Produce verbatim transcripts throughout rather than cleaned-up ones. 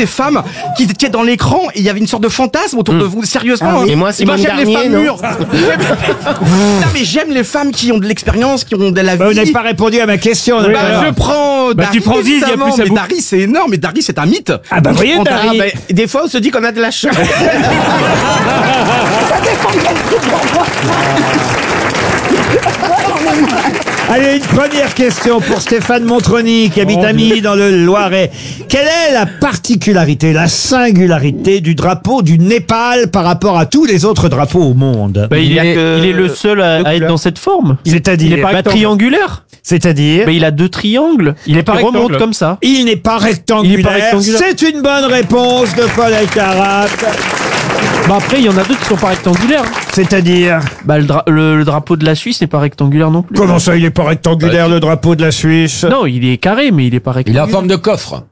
ces femmes qui étaient dans l'écran et il y avait une sorte de fantasme autour mmh. de vous, sérieusement. Ah, hein. Et moi, c'est moi j'aime dernier, les femmes non mûres. Non, mais j'aime les femmes qui ont de l'expérience, qui ont de la vie. Bah, vous n'avez pas répondu à ma question. Bah, je prends bah, Dari, tu prends Ziz, il y a plus à mais bout. Dari, c'est énorme, mais Dari, c'est un mythe. Ah bah, vous voyez, On Dari. Ah, bah, des fois, on se dit qu'on a de la chance. Allez, une première question pour Stéphane Montroni, qui habite à Milly dans le Loiret. Quelle est la particularité, la singularité du drapeau du Népal par rapport à tous les autres drapeaux au monde? Bah, il, Il y a est, que il est le seul à, à être dans cette forme. C'est-à-dire Il est pas triangulaire. C'est-à-dire Bah, il a deux triangles. Il est pas rectangle. remonte comme ça. Il n'est pas rectangulaire. Il est pas rectangulaire. C'est une bonne réponse de Paul Elkarat. Bah après, il y en a d'autres qui sont pas rectangulaires. C'est-à-dire Bah le, dra- le, le drapeau de la Suisse n'est pas rectangulaire non plus. Comment ça, il est pas rectangulaire, le drapeau de la Suisse? Non, il est carré, mais il est pas Il est rectangulaire. en forme de coffre.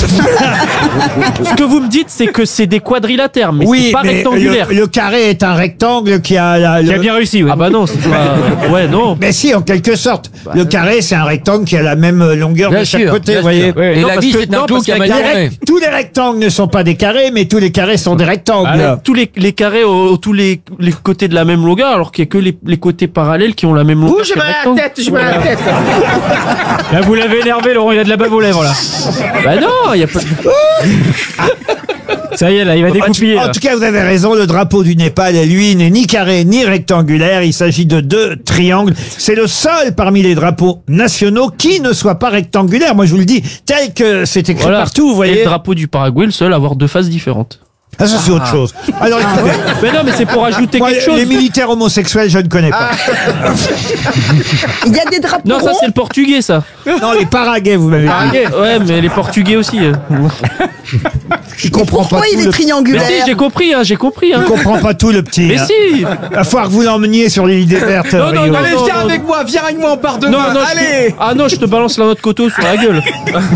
Ce que vous me dites, c'est que c'est des quadrilatères, mais Oui, c'est pas mais rectangulaire. le, le carré est un rectangle qui a la... Qui le- a bien réussi, oui. Ah bah non, c'est pas... Ouais, non. Mais si, en quelque sorte. le carré, c'est un rectangle qui a la même longueur Bien de chaque sûr, côté, bien vous voyez. sûr. Et Non, la parce vie, que- c'est non, un tout parce qui a que mal les tourné. Rect- Tous les rectangles ne sont pas des carrés, mais tous les carrés sont des rectangles. Ah, tous les, les carrés ont tous les, les côtés de la même longueur, alors qu'il y a que les, les côtés parallèles qui ont la même longueur. Ouh, j'ai que le mal à la rectangle. tête, j'ai mal à la tête. Là, vous l'avez énervé, Laurent, il a de la bave aux lèvres, là. Bah non, il y a pas de... Ça y est, là, il va découpiller. En là. tout cas, vous avez raison, le drapeau du Népal, lui, n'est ni carré ni rectangulaire. Il s'agit de deux triangles. C'est le seul parmi les drapeaux nationaux qui ne soit pas rectangulaire. Moi, je vous le dis, tel que c'est écrit Voilà. partout, vous Et voyez. le drapeau du Paraguay, le seul à avoir deux faces différentes. Ah, ça, c'est autre chose. Alors, écoutez, Mais non, mais c'est pour ajouter moi, quelque chose. les militaires homosexuels, je ne connais pas. Il y a des drapeaux Non, ça ronds. c'est le portugais, ça. Non, les Paraguais, vous m'avez dit. Paraguay. Ouais, mais les portugais aussi. hein. Je comprends pas Pourquoi tout il est le... Mais triangulaire? si, j'ai compris, hein, j'ai compris. Hein. Je comprends pas tout, le petit. Mais hein. si. Il va falloir que vous l'emmeniez sur l'île des Vertes. Non, non, Rio. non, Allez, non, viens non. avec moi, viens avec moi, on part Non, demain. non, je Allez. te... Ah non, je te balance la noix de coteau sur la gueule.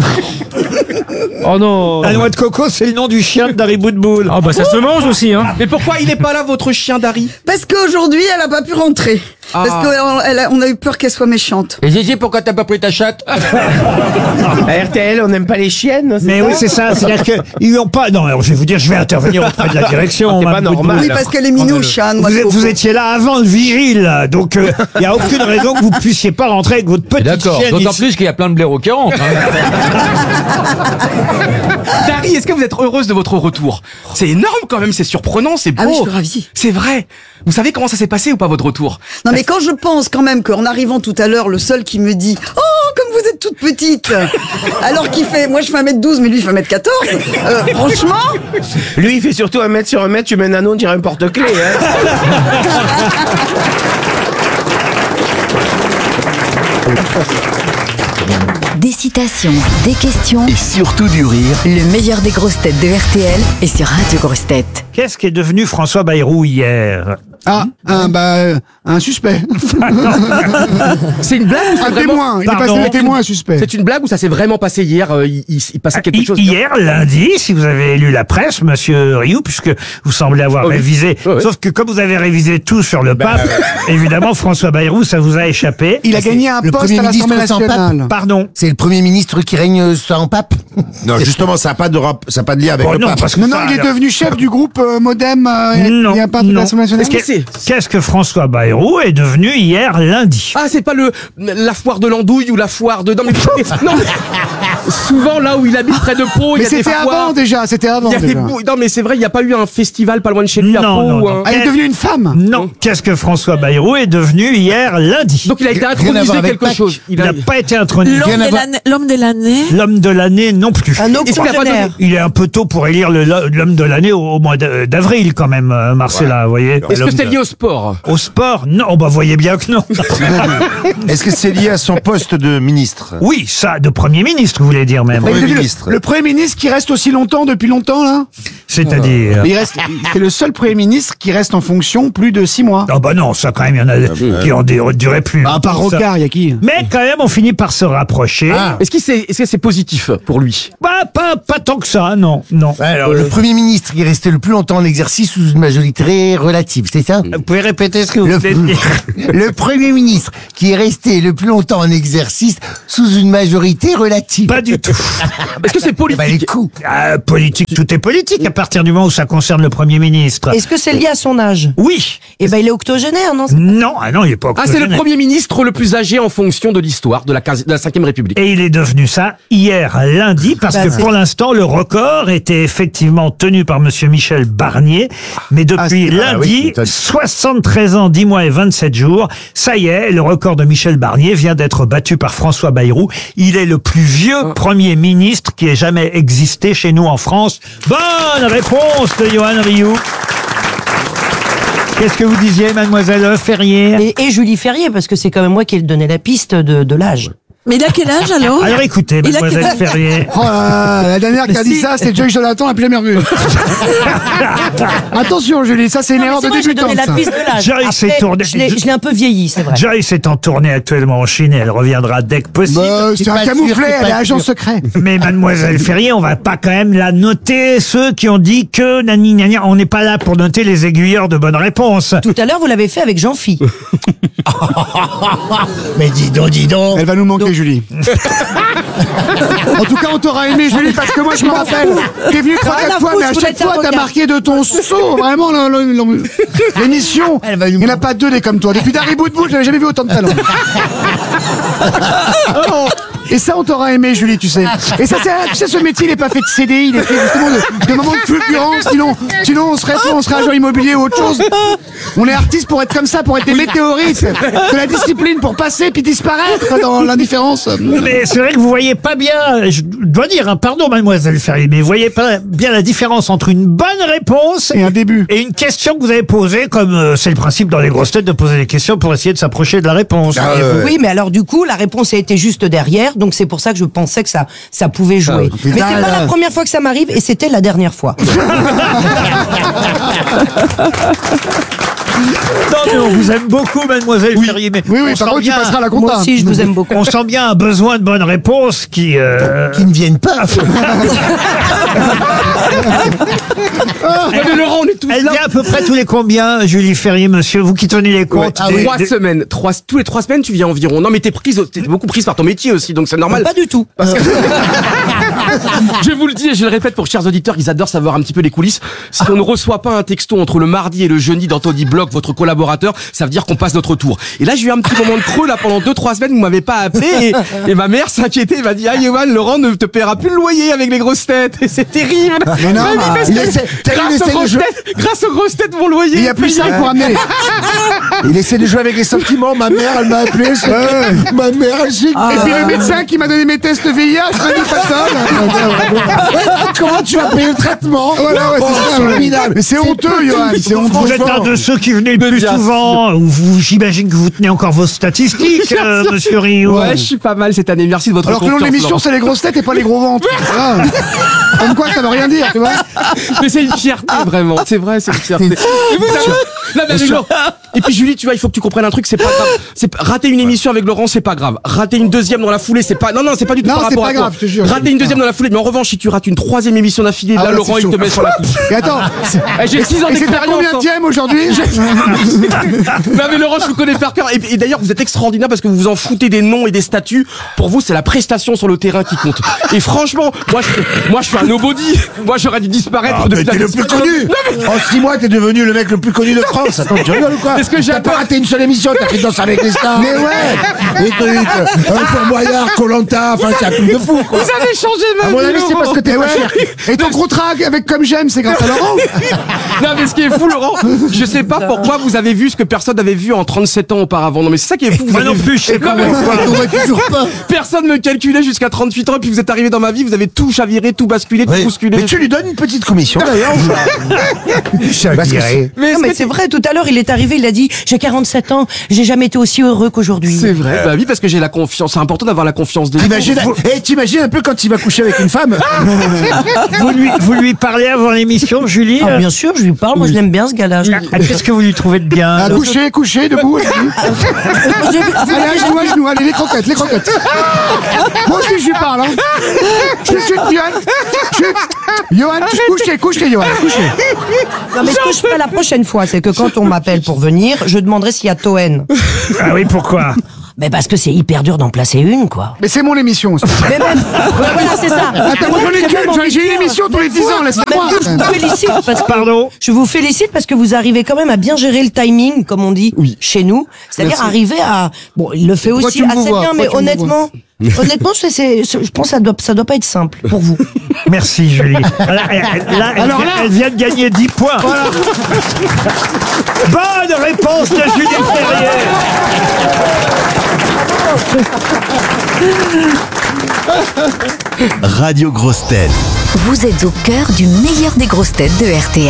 Oh non. La noix de coco, c'est le nom du chien de Dari Boudboul. Ah bah ça se mange aussi, hein. Mais pourquoi il est pas là, votre chien Dari? Parce qu'aujourd'hui, elle a pas pu rentrer. Ah. Parce qu'on a eu peur qu'elle soit méchante. Et Gigi, pourquoi t'as pas pris ta chatte? À R T L, on n'aime pas les chiennes. Mais oui, c'est ça. C'est-à-dire qu'ils n'ont pas. Non, alors je vais vous dire, je vais intervenir auprès de la direction. C'est pas Mme Boudboul. normal. Oui, parce qu'elle est minouche, hein, noix Vous, de êtes- coco. vous étiez là avant le vigile, là. Donc il n'y a aucune raison que vous puissiez pas rentrer avec votre petite D'accord, chienne d'autant ici. plus qu'il y a plein de blaireaux qui rentrent. hein. Dari, est-ce que vous êtes heureuse de votre retour? C'est énorme quand même, c'est surprenant, c'est beau. Ah oui, je suis ravie. C'est vrai. Vous savez comment ça s'est passé ou pas votre retour? Non, mais quand je pense quand même qu'en arrivant tout à l'heure, le seul qui me dit « Oh, comme vous êtes toute petite !» Alors qu'il fait... Moi, je fais un mètre douze, mais lui, il fait un mètre quatorze. Euh, franchement... Lui, il fait surtout un mètre sur un mètre, tu mets un anneau, on dirait un porte-clés. Hein. Des citations, des questions, Et surtout du rire. le meilleur des grosses têtes de R T L est sur Radio Grosses Têtes. Qu'est-ce qui est devenu François Bayrou hier? Ah, un, bah, euh, un suspect. C'est une blague ou c'est Un vraiment... témoin. Il est Pardon. passé le témoin, un suspect. C'est une blague ou ça s'est vraiment passé hier? euh, il, il- il passait quelque Hi- chose. Hier, lundi, si vous avez lu la presse, monsieur Rioux, puisque vous semblez avoir Oh oui. révisé, Oh oui. sauf que comme vous avez révisé tout sur le pape, évidemment, François Bayrou, ça vous a échappé. Il a gagné un le poste Premier à l'Assemblée ministre sans nationale. Pardon. C'est le Premier ministre qui règne sans pape. Non, justement, ça n'a pas de rap- ça a pas de lien avec Bon, le non, pape. parce que Non, non, ça, il est alors- devenu chef du groupe euh, Modem. euh, Non, il n'y a pas de non. l'Assemblée nationale. Qu'est-ce que c'est? Qu'est-ce que François Bayrou est devenu hier lundi? Ah, c'est pas le la foire de l'andouille ou la foire de... Non, mais, non, mais- souvent là où il habite près de Pau, il Mais y a des c'était foires. avant déjà, c'était avant Il y a des déjà. bou- Non, mais c'est vrai, il n'y a pas eu un festival pas loin de chez lui à Non, Pau non, ou non. un... Ah, il est devenu une femme. Non. Qu'est-ce que François Bayrou est devenu hier lundi? Donc il a été Rien à intronisé voir avec quelque Pâques. chose. Il n'a pas été intronisé. Rien à voir. L'homme de l'année. L'homme de l'année non plus. Un Est-ce qu'il a pas donné- Il est un peu tôt pour élire le- l'homme de l'année au, au mois d'a- d'avril quand même, euh, Marcella, vous voyez. Est-ce que L'homme c'était de- lié au sport? Au sport? Non, bah voyez bien que non. Est-ce que c'est lié à son poste de ministre? Oui, ça, de Premier ministre, vous voulez dire même. Il est Premier devenu le- ministre. Le Premier ministre qui reste aussi longtemps depuis longtemps là. C'est-à-dire. Il reste, c'est le seul Premier ministre qui reste en fonction plus de six mois. Ah bah non, ça quand même, il y en a qui ont duré plus. À part Rocard, il y a qui? Mais quand même, on finit par se rapprocher. Est-ce qu'il c'est, est-ce que c'est positif pour lui? Bah, pas, pas tant que ça, non, non. Alors, le Premier ministre qui est resté le plus longtemps en exercice sous une majorité relative, c'est ça? Vous pouvez répéter ce que vous Le, venez de dire. le Premier ministre qui est resté le plus longtemps en exercice sous une majorité relative. Pas du tout. Est-ce que c'est Eh ben, les politique? coups. Ah, politique, tout est politique à partir du moment où ça concerne le Premier ministre. Est-ce que c'est lié à son âge? Oui. Eh ben, il est octogénaire, non? Non, ah non, il est pas Ah, c'est le octogénaire. Premier ministre le plus âgé en fonction de l'histoire de la, quinze de la cinquième République. Et il est devenu ça hier lundi parce Bah, que c'est- pour l'instant le record était effectivement tenu par monsieur Michel Barnier, mais depuis c'est- ah, oui, lundi, étonne. soixante-treize ans, dix mois et vingt-sept jours, ça y est, le record de Michel Barnier vient d'être battu par François Bayrou. Il est le plus vieux Premier ministre qui ait jamais existé chez nous en France. Bonne réponse de Johan Rioux. Qu'est-ce que vous disiez, mademoiselle Ferrier? Et, et Julie Ferrier, parce que c'est quand même moi qui ai donné la piste de, de l'âge. Mais il a quel âge alors? Alors écoutez, Il a mademoiselle quel âge Ferrier. Oh là là, la dernière qui a dit Si. ça, c'est Joyce Jonathan, on l'a plus jamais revu. Attention, Julie, ça c'est une Non, mais erreur c'est de vrai, j'ai donné débutante. la ça. piste de l'âge. Joyce s'est Après, tournée- Je l'ai je l'ai un peu vieilli, c'est vrai. Joyce est en tournée actuellement en Chine et elle reviendra dès que possible. Bah, c'est C'est un pas sûr, camouflet, c'est elle est pas agent sûr. secret. Mais mademoiselle Ferrier, on va pas quand même la noter ceux qui ont dit que nani nani. On n'est pas là pour noter les aiguilleurs de bonnes réponses. Tout à l'heure, vous l'avez fait avec Jean-Phi. Mais dis donc, dis donc. Elle va nous manquer, Julie. En tout cas, on t'aura aimé, Julie, parce que moi, je me rappelle. T'es venu trois, Rien quatre à fois, foutre, mais à je chaque voulais fois, être t'as avocat. marqué de ton saut. Vraiment, le- le- le- l'émission. Elle va nous Il n'y en a pas deux des comme toi. Depuis Dari Boudboul, j'avais jamais vu autant de talent. Et ça, on t'aura aimé, Julie, tu sais. Et ça, c'est, tu sais, ce métier, il n'est pas fait de C D I, il est fait justement de, de moments de fulgurance. Sinon, sinon, on serait, on serait agent immobilier ou autre chose. On est artiste pour être comme ça, pour être des météorites, de la discipline pour passer puis disparaître dans l'indifférence. Mais c'est vrai que vous voyez pas bien, je dois dire, hein, pardon mademoiselle Ferrier, mais vous voyez pas bien la différence entre une bonne réponse Et un début. et une question que vous avez posée, comme euh, c'est le principe dans les grosses têtes de poser des questions pour essayer de s'approcher de la réponse. Ah, voyez-vous. ouais. Oui, mais alors du coup, la réponse a été juste derrière, donc c'est pour ça que je pensais que ça, ça pouvait jouer. mais c'est pas la première fois que ça m'arrive, et c'était la dernière fois. Non, mais on vous aime beaucoup, mademoiselle Ferrier. Mais Oui, oui, on par sent contre, tu bien- passeras la Moi compta. aussi, je vous aime beaucoup. On sent bien un besoin de bonnes réponses qui... euh, Qui ne viennent pas. Ouais, mais Laurent, on est tous Elle là. vient à peu près tous les combien, Julie Ferrier, monsieur, vous qui tenez les comptes Ah des- oui. Trois des- semaines, trois, tous les trois semaines, tu viens environ. Non, mais t'es prise, t'es beaucoup prise par ton métier aussi, donc c'est normal. Pas du tout. Je vous le dis et je le répète pour chers auditeurs, ils adorent savoir un petit peu les coulisses. Si on ne reçoit pas un texto entre le mardi et le jeudi d'Anthony Bloch, votre collaborateur, ça veut dire qu'on passe notre tour. Et là, j'ai eu un petit moment de creux, là, pendant deux, trois semaines, vous m'avez pas appelé et, et ma mère s'inquiétait, elle m'a dit, ah, Yoann, Laurent ne te paiera plus le loyer avec les grosses têtes. Et c'est terrible. Mais non, Elle m'a dit, bah, parce il que essaie- t'as vu, il grâce, essaie aux de grosses jouer- têtes, grâce aux grosses têtes, mon loyer. Il n'y a plus ça payé. pour amener. Il essaie de jouer avec les sentiments. Ma mère, elle m'a appelé. c'est- Ouais. Ma mère, elle sait que- Et puis le médecin qui m'a donné mes tests V I H m'a dit pas de tol. Comment tu vas payer le traitement? Voilà, ouais, Oh, c'est ça, c'est ouais. formidable. Mais c'est honteux, Johan, c'est honteux. Vous êtes un de ceux qui venaient le plus souvent, ou vous, j'imagine que vous tenez encore vos statistiques, euh, monsieur Rio. Ouais, je suis pas mal cette année. Merci de votre Alors que le nom de confiance, l'émission, Laurent. c'est les grosses têtes et pas les gros ventres. Voilà. Comme quoi, ça veut rien dire, tu vois. Mais c'est une fierté, vraiment. C'est vrai, c'est une fierté. Mais vous avez- Non, mais avec Laurent. Et puis Julie, tu vois, il faut que tu comprennes un truc, c'est pas grave. C'est pas- rater une émission avec Laurent, c'est pas grave. Rater une deuxième dans la foulée, c'est pas. Non, non, c'est pas du tout Non, par c'est rapport pas à grave, toi. je te jure. Rater une deuxième dans la foulée, mais en revanche, si tu rates une troisième émission d'affilée, Ah là, ouais, Laurent, c'est il te chaud. met sur la touche. Et attends, Eh, J'ai six ans et c'était d'expérience. combien hein. de aujourd'hui? Non mais Laurent, je vous connais par cœur. Et, et d'ailleurs, vous êtes extraordinaire parce que vous vous en foutez des noms et des statuts. Pour vous, c'est la prestation sur le terrain qui compte. Et franchement, moi, je, moi, je suis un nobody. Moi, j'aurais dû disparaître Ah, depuis mais t'es la le plus connu. En six mois, t'es devenu le mec le plus connu de France. Attends, tu rigoles ou quoi? Est-ce que j'ai T'as pas peur raté une seule émission, t'as fait Danse avec les stars. Mais ouais. Des trucs, euh, un Fort Boyard, Koh-Lanta, enfin, c'est un truc de fou, quoi. Vous avez changé ma À mon vie, avis, c'est Laurent. parce que t'es Et pas ouais. cher. Et ton contrat avec Comme J'aime, c'est grâce à Laurent. Non mais ce qui est fou Laurent, je sais pas pourquoi vous avez vu ce que personne n'avait vu en trente-sept ans auparavant. Non mais c'est ça qui est fou. Vous Moi avez non vu- plus, je sais pas Non, mais- pourquoi. On aurait toujours pas. Personne me calculait jusqu'à trente-huit ans et puis vous êtes arrivé dans ma vie, vous avez tout chaviré, tout basculé, tout Oui. bousculé. Mais tu lui donnes une petite commission, d'ailleurs. ou pas? Chaviré. Mais Non, est-ce mais que c'est vrai, tout à l'heure, il est arrivé, il a dit dit, j'ai quarante-sept ans, j'ai jamais été aussi heureux qu'aujourd'hui. C'est vrai. Bah oui, parce que j'ai la confiance. C'est important d'avoir la confiance des T'imagines, gens. et t'imagines un peu quand il va coucher avec une femme. Vous lui, vous lui parlez avant l'émission, Julie? Ah, bien sûr, je lui parle, moi je l'aime bien ce gars-là. Je- Ah, Qu'est-ce que vous lui trouvez de bien? Ah, coucher, coucher, debout. Allez, à genoux, à genoux. Allez, les croquettes, les croquettes. Moi aussi, je lui parle. Hein. Chut, chut, Johan. Chut. Johan, couchez, couchez, Johan, couchez. Non, mais ce que je ferai la prochaine fois, c'est que quand on m'appelle pour venir, je demanderai s'il y a Toen. Ah oui, pourquoi? Mais parce que c'est hyper dur d'en placer une, quoi. Mais c'est mon émission aussi. Mais même, ouais, voilà, c'est ça. Attends, moi j'en ai J'ai qu'une, même j'en- envie j'ai de une dire, émission tous les dix ans, laisse-moi. Mais je vous félicite parce que, Pardon? je vous félicite parce que vous arrivez quand même à bien gérer le timing, comme on dit, chez nous. C'est-à-dire Merci. arriver à, bon, il le fait Pourquoi aussi tu me assez vois bien, mais Pourquoi tu me honnêtement, honnêtement, c'est, c'est, c'est- je pense que ça doit, ça doit pas être simple pour vous. Merci, Julie. Là, elle, là, elle Alors vient- là- elle vient de gagner dix points. Bonne réponse de Julie Ferrier. Radio Grosses Têtes. Vous êtes au cœur du meilleur des grosses têtes de R T L.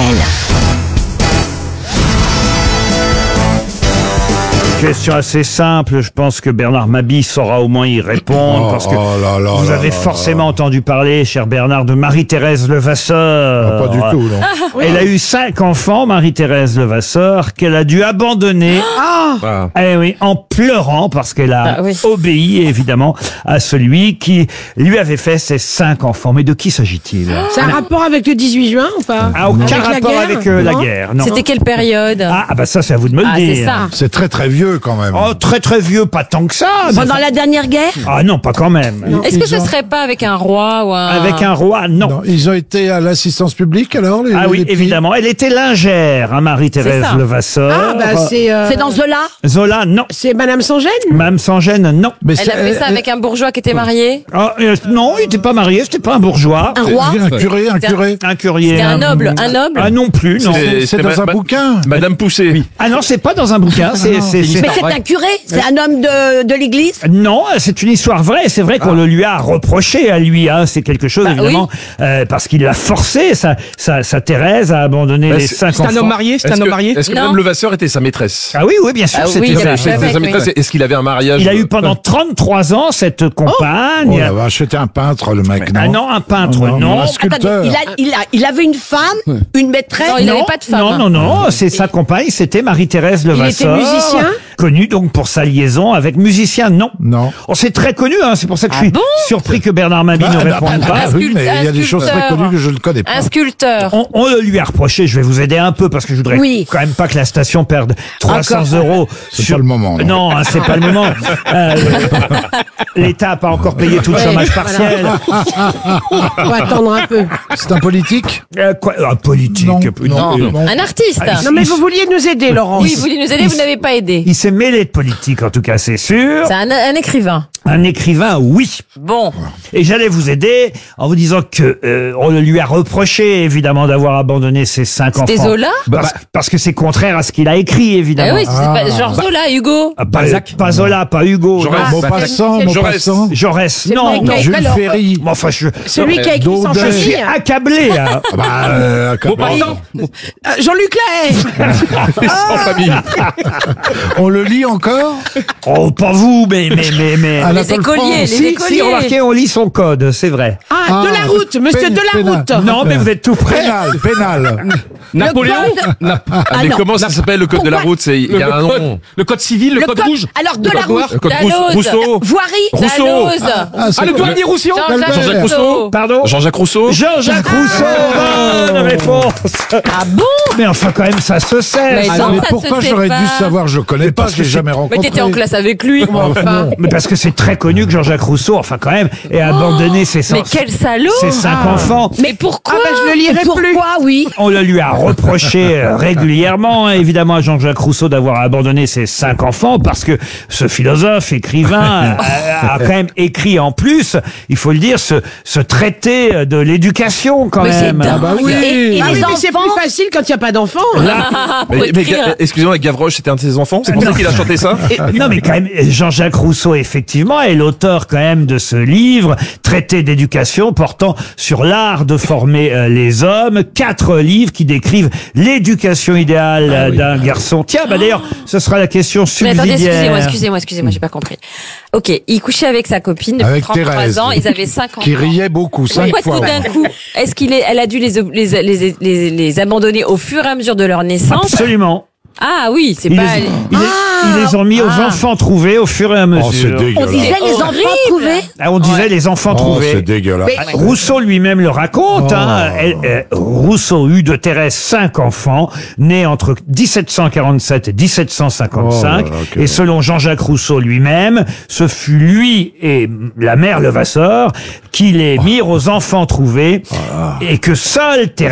Question assez simple, je pense que Bernard Mabille saura au moins y répondre, Oh, parce que oh là là vous là avez là forcément là. entendu parler, cher Bernard, de Marie-Thérèse Levasseur. Ah, pas du tout, non. Elle a eu cinq enfants, Marie-Thérèse Levasseur, qu'elle a dû abandonner. Ah. Eh oui, en pleurant, parce qu'elle a Ah oui. obéi, évidemment, à celui qui lui avait fait ses cinq enfants. Mais de qui s'agit-il? C'est un rapport avec le dix-huit juin ou pas? Ah, aucun Avec la rapport guerre avec euh, la Non. guerre, non. C'était quelle période? Ah, ah, bah ça, c'est à vous de me le Ah, c'est dire. ça. C'est très très vieux quand même. Oh, très très vieux, pas tant que ça. mais- Pendant la dernière guerre? Ah non, pas quand même. Est-ce que ce serait pas avec un roi ou un... Avec un roi, non. Non, ils ont été à l'assistance publique alors les, Ah oui, les petits évidemment. Elle était lingère, hein, Marie-Thérèse C'est ça. Levasseur. Ah, bah c'est... euh, C'est dans Zola? Zola, non. C'est Madame Sans-Gêne? Mme Sans-Gêne, non. Mais Elle a fait ça avec un bourgeois qui était marié. Ah, euh, non, il n'était pas marié, c'était pas un bourgeois. Un roi? Un curé, un C'était un- curé. Un curier. C'était un noble, un noble. Ah non plus, non. C'était- C'est c'était dans ma- un ma- bouquin. Madame Poussé. Ah non, c'est pas dans un bouquin, c'est... c'est- c'est- Mais c'est un curé? C'est un homme de, de l'église? Non, c'est une histoire vraie. C'est vrai qu'on le lui a reproché à lui. Hein. C'est quelque chose, Bah évidemment, euh, parce qu'il l'a forcé, sa, sa, sa Thérèse, à abandonner Bah, les c'est- cinq C'est enfants. un homme marié, c'est Est-ce un homme que, marié. est-ce que Non. Madame Levasseur était sa maîtresse? Ah oui, oui, bien sûr. Ah c'était oui, il ça. avait- C'était avec, sa oui. maîtresse. Est-ce qu'il avait un mariage? Il a eu pendant trente-trois ans cette compagne. Oh la vache, c'était un peintre le mec, non? ah non, un peintre, Oh non. un Attendez, sculpteur. il, a, il, a, il avait une femme, une maîtresse? Non, il non, n'avait pas de femme. Non, non, non, c'est sa compagne, c'était Marie-Thérèse Levasseur. musicien Connue donc pour sa liaison avec musicien, non. Non. Oh, c'est très connu, hein, c'est pour ça que je Ah suis bon surpris que Bernard Mabille Bah, ne bah, réponde bah, pas. bah, Un oui, sculpte- mais il y a des un choses très sculpteur. connues que je ne connais pas. Un sculpteur. On, on le lui a reproché, je vais vous aider un peu parce que je voudrais Oui. quand même pas que la station perde trois cents Encore. euros. C'est pas le moment, non. Non, hein, c'est pas le moment. Euh, L'État n'a pas encore payé tout le Ouais, chômage voilà. partiel. Faut attendre un peu. C'est un politique? Euh, quoi, ah, politique. Non, non, non, non. Un artiste. Ah, Non mais il- vous vouliez nous aider, Laurent. Oui, vous voulez nous aider, vous n'avez pas aidé. Il s'est mêlé de politique, en tout cas, c'est sûr. C'est un, un écrivain. Un écrivain, oui. Bon. Et j'allais vous aider en vous disant que euh, on le lui a reproché, évidemment, d'avoir abandonné ses cinq enfants. C'était Zola? Parce, parce que c'est contraire à ce qu'il a écrit, Eh évidemment. oui, c'est pas, genre Zola, Hugo. Ah, pas, pas Zola, pas Hugo. Jaurès. non. Maupassant, Quel- Maupassant. Jaurès, le non, mec non. qui a- Jules alors, Ferry. Bon, enfin, je, Celui qui a écrit sans Daudet. je suis cheville. accablé. Hein. Ah bah, euh, quand même. Euh, Jean-Luc Lahaye. En famille. On le lit encore? Oh, pas vous, mais mais mais mais. À Les Anatole écoliers, France. les si, écoliers. si, remarquez, on lit son code, c'est vrai. Ah, de la route, monsieur Pén- de la pénal. route. Non, mais vous êtes tout près. Pénal, pénal. Napoléon. Na- Ah, mais non. comment ça s'appelle le code de la Pourquoi route? C'est, il y le, a un code, nom. le code civil, le, Le code, code- rouge. alors, de le la code noir. route. Le code La Rous- Lose. Rousseau. Voirie? Rousseau. La Lose. Ah, c'est Ah, le quoi? douanier Roussillon. Jean-Jacques Jean-Jacques Rousseau. Pardon. Jean-Jacques Rousseau. Jean-Jacques Rousseau, bonne réponse. Ah bon? Mais enfin, quand même, ça se sait. Mais ça. non, Mais ça pourquoi se sait j'aurais pas. dû savoir? Je connais pas, parce je l'ai que jamais Mais rencontré. t'étais en classe avec lui. Enfin. Mais parce que c'est très connu que Jean-Jacques Rousseau, enfin quand même, ait abandonné ses, Mais cent- quel salaud! ses cinq enfants. Mais pourquoi? Ah bah je le lirai plus. Pourquoi, oui? On le lui a reproché euh, régulièrement, hein, évidemment, à Jean-Jacques Rousseau d'avoir abandonné ses cinq enfants parce que ce philosophe, écrivain, a, a quand même écrit en plus, il faut le dire, ce, ce traité de l'éducation quand Mais c'est même. dingue. Ah bah oui. Et, et Ah les oui, mais c'est enfants. plus facile quand il n'y a pas d'enfants. Mais, mais Ga- excusez-moi, Gavroche, c'était un de ses enfants. C'est pour ça qu'il a chanté ça. Et- non, mais quand même, Jean-Jacques Rousseau, effectivement, est l'auteur quand même de ce livre, traité d'éducation portant sur l'art de former euh, les hommes. Quatre livres qui décrivent l'éducation idéale euh, d'un garçon. Tiens, bah d'ailleurs, ce sera la question Mais attendez, excusez-moi, subsidiaire. excusez-moi, excusez-moi, j'ai pas compris. Ok, il couchait avec sa copine depuis Avec trente-trois Thérèse. ans, ils avaient cinq ans. Qui riait beaucoup, cinq Pourquoi fois. tout d'un coup, est-ce qu'il est, elle a dû les, les, les, les, les abandonner au fur et à mesure de leur naissance? Absolument. Ah oui, c'est Ils pas. les, ils les- ils les ont mis aux Ah. enfants trouvés au fur et à mesure. Oh, c'est dégueulasse. On disait les enfants horrible. trouvés. Ah, on disait les enfants Oh, trouvés. c'est dégueulasse. Ah, Rousseau lui-même le raconte. Oh. Hein. Elle- euh, Rousseau eut de Thérèse cinq enfants, nés entre dix-sept cent quarante-sept et dix-sept cent cinquante-cinq. Oh là là, quel- et selon Jean-Jacques Rousseau lui-même, ce fut lui et la mère Levasseur qui les mirent aux enfants trouvés et que seule Thérèse